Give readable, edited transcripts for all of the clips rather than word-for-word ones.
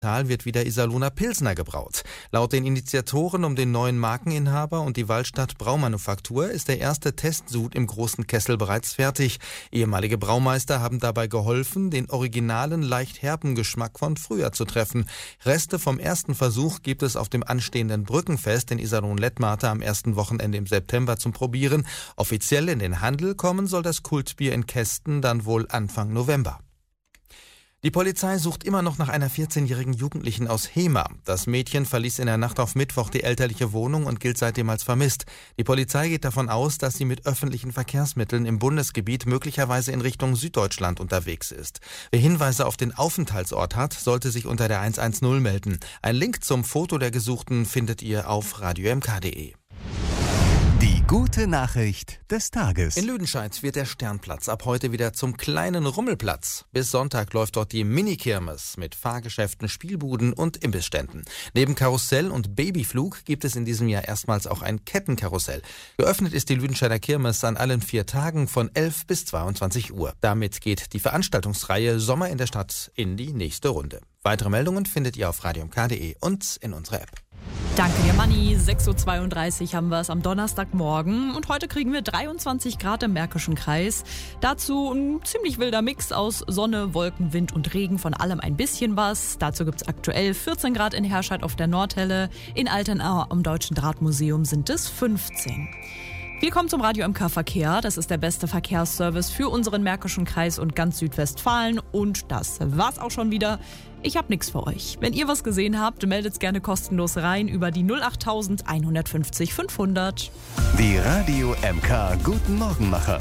wird wieder Iserlohner Pilsner gebraut. Laut den Initiatoren um den neuen Markeninhaber und die Wallstadt Braumanufaktur ist der erste Testsud im großen Kessel bereits fertig. Ehemalige Braumeister haben dabei geholfen, den originalen, leicht herben Geschmack von früher zu treffen. Reste vom ersten Versuch gibt es auf dem anstehenden Brückenfest in Iserlohn-Lettmate am ersten Wochenende im September zum Probieren. Offiziell in den Handel kommen soll das Kultbier in Kästen dann wohl Anfang November. Die Polizei sucht immer noch nach einer 14-jährigen Jugendlichen aus Hemer. Das Mädchen verließ in der Nacht auf Mittwoch die elterliche Wohnung und gilt seitdem als vermisst. Die Polizei geht davon aus, dass sie mit öffentlichen Verkehrsmitteln im Bundesgebiet möglicherweise in Richtung Süddeutschland unterwegs ist. Wer Hinweise auf den Aufenthaltsort hat, sollte sich unter der 110 melden. Ein Link zum Foto der Gesuchten findet ihr auf radiomk.de. Die gute Nachricht des Tages. In Lüdenscheid wird der Sternplatz ab heute wieder zum kleinen Rummelplatz. Bis Sonntag läuft dort die Mini-Kirmes mit Fahrgeschäften, Spielbuden und Imbissständen. Neben Karussell und Babyflug gibt es in diesem Jahr erstmals auch ein Kettenkarussell. Geöffnet ist die Lüdenscheider Kirmes an allen 4 Tagen von 11 bis 22 Uhr. Damit geht die Veranstaltungsreihe Sommer in der Stadt in die nächste Runde. Weitere Meldungen findet ihr auf radiomk.de und in unserer App. Danke dir, Manni. 6.32 Uhr haben wir es am Donnerstagmorgen und heute kriegen wir 23 Grad im Märkischen Kreis. Dazu ein ziemlich wilder Mix aus Sonne, Wolken, Wind und Regen, von allem ein bisschen was. Dazu gibt es aktuell 14 Grad in Herscheid auf der Nordhelle. In Altenahr am Deutschen Drahtmuseum sind es 15. Wir kommen zum Radio MK Verkehr. Das ist der beste Verkehrsservice für unseren Märkischen Kreis und ganz Südwestfalen. Und das war's auch schon wieder. Ich hab nix für euch. Wenn ihr was gesehen habt, meldet's gerne kostenlos rein über die 08000 150 500. Die Radio MK Guten Morgenmacher.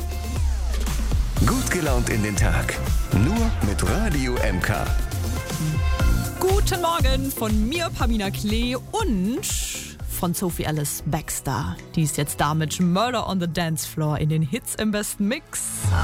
Gut gelaunt in den Tag. Nur mit Radio MK. Guten Morgen von mir, Pamina Klee, und von Sophie Alice Baxter. Die ist jetzt da mit Murder on the Dance Floor in den Hits im besten Mix.